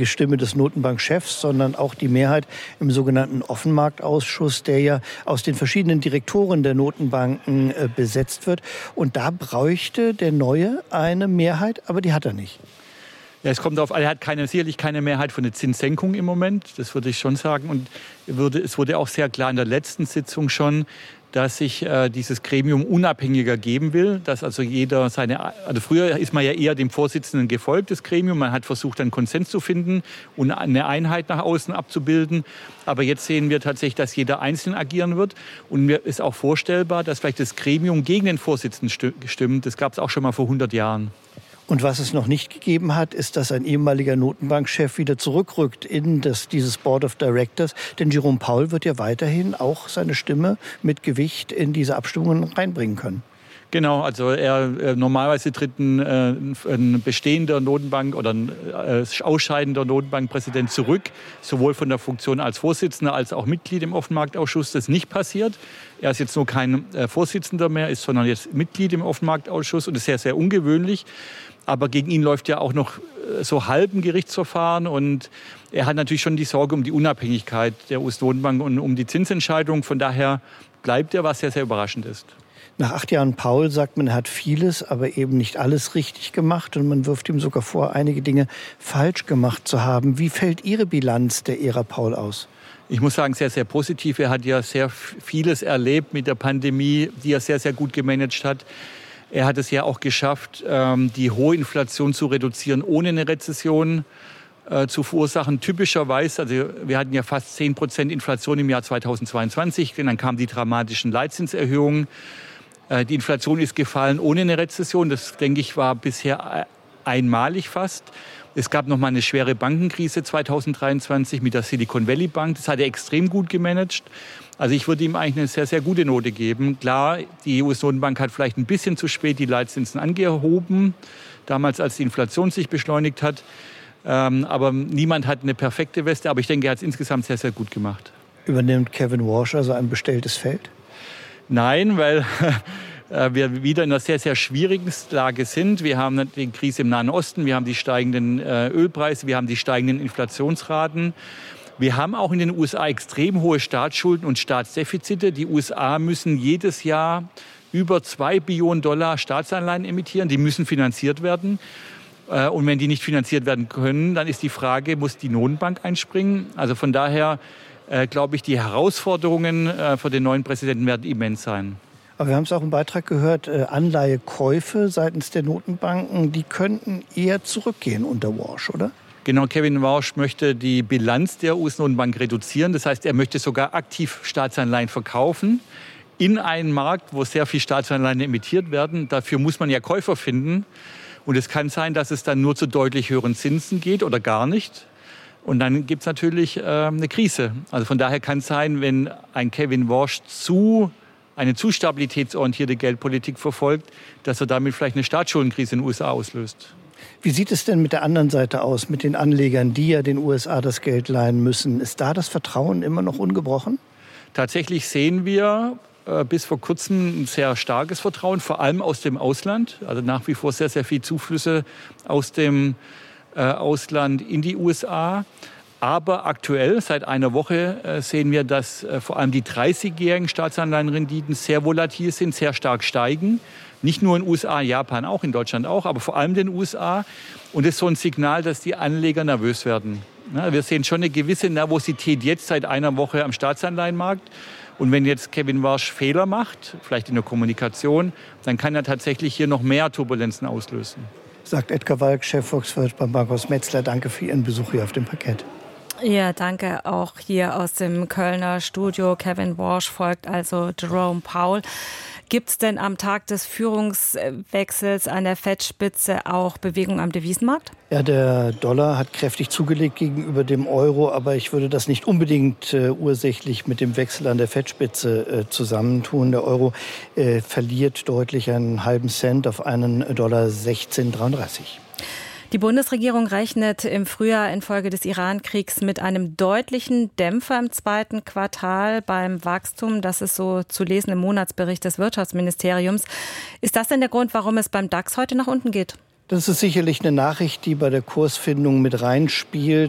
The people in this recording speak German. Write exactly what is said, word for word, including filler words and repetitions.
einzige Stimme des Notenbankchefs, sondern auch die Mehrheit im sogenannten Offenmarktausschuss, der ja aus den verschiedenen Direktoren der Notenbanken äh, besetzt wird. Und da bräuchte der Neue eine Mehrheit, aber die hat er nicht. Ja, es kommt auf, er hat keine, sicherlich keine Mehrheit für eine Zinssenkung im Moment, das würde ich schon sagen. Und würde, es wurde auch sehr klar in der letzten Sitzung schon, dass sich äh, dieses Gremium unabhängiger geben will, dass also jeder seine, also früher ist man ja eher dem Vorsitzenden gefolgt, das Gremium, man hat versucht, einen Konsens zu finden und eine Einheit nach außen abzubilden, aber jetzt sehen wir tatsächlich, dass jeder einzeln agieren wird und mir ist auch vorstellbar, dass vielleicht das Gremium gegen den Vorsitzenden stimmt, das gab es auch schon mal vor hundert Jahren. Und was es noch nicht gegeben hat, ist, dass ein ehemaliger Notenbankchef wieder zurückrückt in das, dieses Board of Directors. Denn Jerome Powell wird ja weiterhin auch seine Stimme mit Gewicht in diese Abstimmungen reinbringen können. Genau, also er äh, normalerweise tritt ein, äh, ein bestehender Notenbank oder ein äh, ausscheidender Notenbankpräsident zurück, sowohl von der Funktion als Vorsitzender als auch Mitglied im Offenmarktausschuss. Das ist nicht passiert. Er ist jetzt nur kein äh, Vorsitzender mehr, ist, sondern jetzt Mitglied im Offenmarktausschuss und ist sehr, sehr ungewöhnlich. Aber gegen ihn läuft ja auch noch äh, so halb ein Gerichtsverfahren und er hat natürlich schon die Sorge um die Unabhängigkeit der U S-Notenbank und um die Zinsentscheidung. Von daher bleibt er, was sehr, sehr überraschend ist. Nach acht Jahren Powell sagt man, er hat vieles, aber eben nicht alles richtig gemacht. Und man wirft ihm sogar vor, einige Dinge falsch gemacht zu haben. Wie fällt Ihre Bilanz der Ära Powell aus? Ich muss sagen, sehr, sehr positiv. Er hat ja sehr vieles erlebt mit der Pandemie, die er sehr, sehr gut gemanagt hat. Er hat es ja auch geschafft, die hohe Inflation zu reduzieren, ohne eine Rezession zu verursachen. Typischerweise, also wir hatten ja fast zehn Prozent Inflation im Jahr zweitausendzweiundzwanzig. Dann kamen die dramatischen Leitzinserhöhungen. Die Inflation ist gefallen ohne eine Rezession. Das, denke ich, war bisher einmalig fast. Es gab noch mal eine schwere Bankenkrise zweitausenddreiundzwanzig mit der Silicon Valley Bank. Das hat er extrem gut gemanagt. Also ich würde ihm eigentlich eine sehr, sehr gute Note geben. Klar, die U S-Notenbank hat vielleicht ein bisschen zu spät die Leitzinsen angehoben, damals als die Inflation sich beschleunigt hat. Ähm, aber niemand hat eine perfekte Weste. Aber ich denke, er hat es insgesamt sehr, sehr gut gemacht. Übernimmt Kevin Warsh also ein bestelltes Feld? Nein, weil wir wieder in einer sehr, sehr schwierigen Lage sind. Wir haben die Krise im Nahen Osten, wir haben die steigenden Ölpreise, wir haben die steigenden Inflationsraten. Wir haben auch in den U S A extrem hohe Staatsschulden und Staatsdefizite. Die U S A müssen jedes Jahr über zwei Billionen Dollar Staatsanleihen emittieren. Die müssen finanziert werden. Und wenn die nicht finanziert werden können, dann ist die Frage, muss die Notenbank einspringen? Also von daher äh, glaube ich, die Herausforderungen äh, für den neuen Präsidenten werden immens sein. Aber wir haben es auch im Beitrag gehört, äh, Anleihekäufe seitens der Notenbanken, die könnten eher zurückgehen unter Warsh, oder? Genau, Kevin Warsh möchte die Bilanz der U S-Notenbank reduzieren. Das heißt, er möchte sogar aktiv Staatsanleihen verkaufen in einen Markt, wo sehr viel Staatsanleihen emittiert werden. Dafür muss man ja Käufer finden. Und es kann sein, dass es dann nur zu deutlich höheren Zinsen geht oder gar nicht. Und dann gibt es natürlich äh, eine Krise. Also von daher kann es sein, wenn ein Kevin Warsh zu, eine zu stabilitätsorientierte Geldpolitik verfolgt, dass er damit vielleicht eine Staatsschuldenkrise in den U S A auslöst. Wie sieht es denn mit der anderen Seite aus, mit den Anlegern, die ja den U S A das Geld leihen müssen? Ist da das Vertrauen immer noch ungebrochen? Tatsächlich sehen wir äh, bis vor kurzem ein sehr starkes Vertrauen, vor allem aus dem Ausland. Also nach wie vor sehr, sehr viel Zuflüsse aus dem Ausland in die U S A. Aber aktuell, seit einer Woche, sehen wir, dass vor allem die dreißigjährigen Staatsanleihenrenditen sehr volatil sind, sehr stark steigen. Nicht nur in den U S A, Japan auch, in Deutschland auch, aber vor allem in den U S A. Und das ist so ein Signal, dass die Anleger nervös werden. Wir sehen schon eine gewisse Nervosität jetzt seit einer Woche am Staatsanleihenmarkt. Und wenn jetzt Kevin Warsh Fehler macht, vielleicht in der Kommunikation, dann kann er tatsächlich hier noch mehr Turbulenzen auslösen. Sagt Edgar Walk, Chefvolkswirt beim Bankhaus Metzler. Danke für Ihren Besuch hier auf dem Parkett. Ja, danke auch hier aus dem Kölner Studio. Kevin Warsh folgt also Jerome Powell. Gibt es denn am Tag des Führungswechsels an der Fed-Spitze auch Bewegung am Devisenmarkt? Ja, der Dollar hat kräftig zugelegt gegenüber dem Euro, aber ich würde das nicht unbedingt äh, ursächlich mit dem Wechsel an der Fed-Spitze äh, zusammentun. Der Euro äh, verliert deutlich einen halben Cent auf einen Dollar sechzehn dreiunddreißig. Die Bundesregierung rechnet im Frühjahr infolge des Iran-Kriegs mit einem deutlichen Dämpfer im zweiten Quartal beim Wachstum. Das ist so zu lesen im Monatsbericht des Wirtschaftsministeriums. Ist das denn der Grund, warum es beim DAX heute nach unten geht? Das ist sicherlich eine Nachricht, die bei der Kursfindung mit reinspielt.